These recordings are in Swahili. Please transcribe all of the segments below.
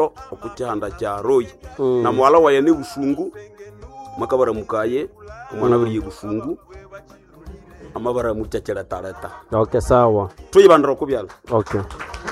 okuchanda cha Roy na mwala wa yani busungu makabara mukaye umwana bari busungu amabara muchachera tarata. Okay, sawa. Tuyibandira kubyala. Okay.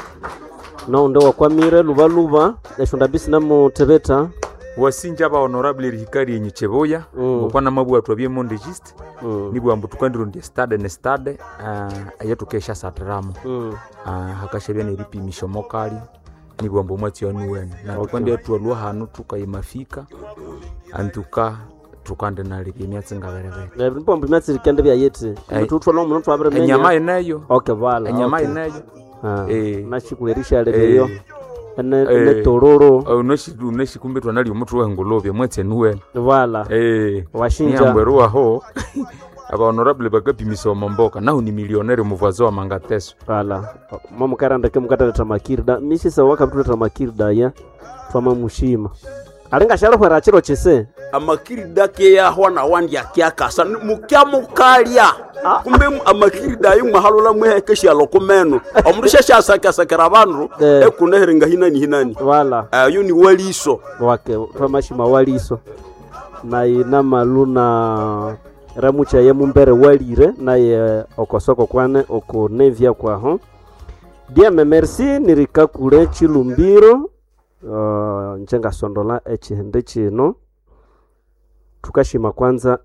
No ndo wakwamire luba eshonda bisi na mutebeta wasinja ba honorable Rihikari Enyicheboya okwana mabu watu abye monde gist nibwo ambutukandiro ndi stade ayatukesha satramo hakashabya ne ripimisho mokali nibwo ambo mwati yanuwen na twande twalwa hanu tukayimafika antuka tukande na ripimia tsingaberebe na mpombi myatsi rikende bya yeti tutwala umuntu twabere menya enyama inayo. Okay, vala enyama inayo na chikulerisha lebeyo ene tororo unoshi kumbe twanali umutu wengolobye mwetse nuwen vala washinja nyambero aho aba honorable bakapimisa mamboka naho ni millionaire muvwazo wa mangateso vala mama karanda ke mukata tamakirda misi sawa kapitula tamakirda ya twama mushima alenga sharo kwa rachiro chese amakirida ke ya hwana wandi yakiakasa mukyamukalya kumbe amakirida yu mahalola mwekesha lokomeno omudisha shasakasakira abantu ekunehiringa hinani wala yu ni waliso wake twamashima waliso na ina maluna ramucha ye mumbere walire na ye okosoko kwane okonevya kwa ho dia merci nirikakule chilumbiro njenga sondola echihende chino tukashima kwanza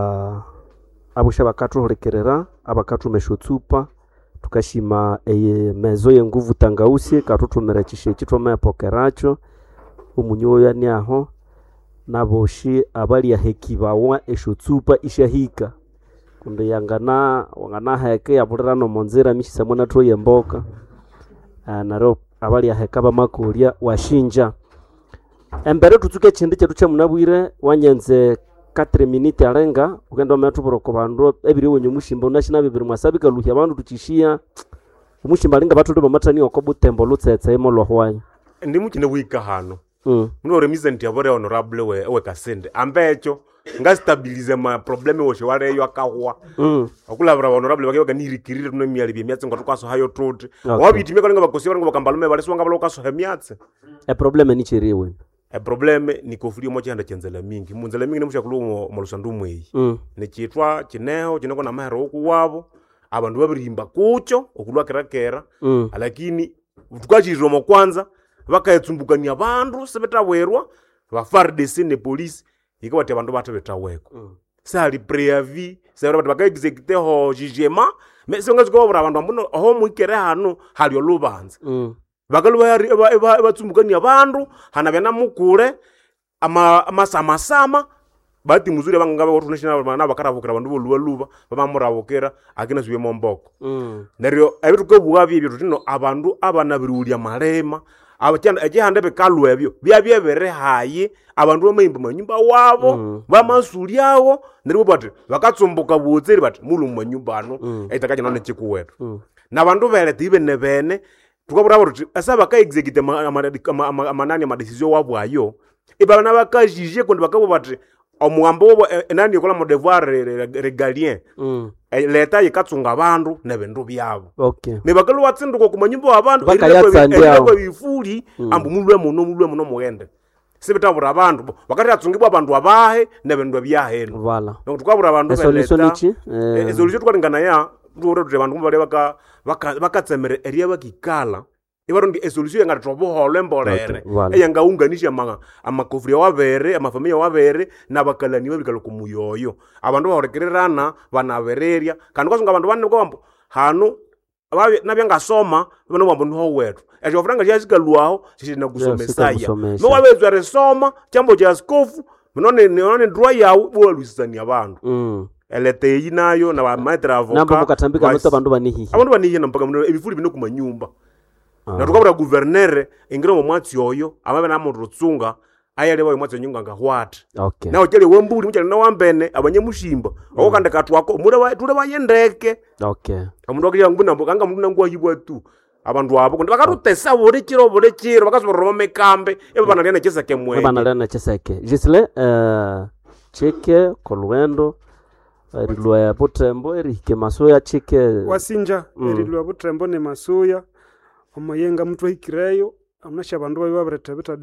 abusha bakatu horekerera abakatu meshutsupa tukashima mezo ye nguvu tangausi katutumera chishe chitwa pokeracho umunyoya ni aho naboshi abali ya hekibawa eshutsupa ishahika kunde yangana wangana heke yaburano monzera mishisa mwana to yemboka naro abali ya hekaba makulia washinja embere tutuke chindi chetu cha munabwire wanyenze 4 minutes arenga ugenda metuburo ko bandu ebiri wenye mushimba unashina bibiri mwasabika luhya abantu tuchishia umushimba linga batu ndo matani okobutembo lutsetse emolo hwanya ndi mukine wika hano muno represent yabore honorable we kasende ambecho ngastabilize ma probleme woshe wareyo akahwa akulavura honorable bakeba kanirikirire tuno miyali byemyatse ngatukaso hayo trote wabitimye kalenga bakosi barenga bakambalume baleswanga balokaso hemyatse probleme ni chiriwe probleme ni kofurio moja handa chenzela mingi munzela mingi nemusha kulungo malusandu mweyi ne chitwa chineho chinoko na mahero okuwabo abantu babirimba kucho okulwa kerakera lakini tukachiriro mo kwanza bakayetsumbukania abantu sebetawerwa ba FARDC ne police ikabati abantu batebetaweko sali preavis sebera baka execute ho jugement mais songa zikobora abantu ambuno ho muikere hano hali olubanza bakaluba batsumukania abantu hana bena mukule ama bati muzuri banganga watu national bana bakaravukira abantu boluba babamuravukira akina zwiye momboko neryo ebituko buwabi ebyo tutino abantu abanabiriulya malema abatyanda ejihanda bekalu ebyo byabere hayi abantu bamayimba manyumba wabo bamasuliawo neryo bati bakatsumbuka buotseri bati mulu manyumba ano etakaje none chikuwetu na abantu belete ibene bene tukabura bati asaba ka execute amanani ama decision wabo ayo ibana bakajije kundi bakabo bati omuambo enani yokola mo devoir regalien leta yikatsunga abantu nebindu byabo nebakalo watsinduko kumanyumba abantu bakayatsandiawo bifuli ambu mulwe muno muende sibitabura abantu bakati atsungibwa abantu abahe nebindu byaheno vala tukabura abantu beleta solution tukalingana ya ndure abantu bale bakatsemere area bakikala ibarundi solution yanga tobohole mbolere eyanga unganisha amakofuria wabere amafamilia wabere nabakalani babikalo kumuyoyo abantu bahorekererana banabereria kandi kwasunga abantu bane kwambo hano nabyanga soma bano bambo niho wetu ejo franga yazikalwaho sishina kusomesaya no wabezwa resoma chambo cha skofu none ndwa yawo bolwisani abantu elete yinayo na maitra avoka namba mukatambika no abantu banihi nampaka ebifuli bino kumanyumba na tukabura gouverneur ingiro mwatsi yoyo amabe na muntu tsunga ayale wayo mwatsi nyunga ngahwata na okele wembuli muchale na wambene abanye mushimba okanda katwako tule bayendeke amuntu akija ngubina mbokanga muntu nangwa yibwetu abantu abo kundi bakarutesa buri kiro bakasobora mekambe ebana lena cheseke mwe gisle cheke kolwendo rilwa ya Butembo erike masuya cheke wasinja rilwa Butembo ne masuya omayenga mtu hikireyo amnasha bandu bayo babirete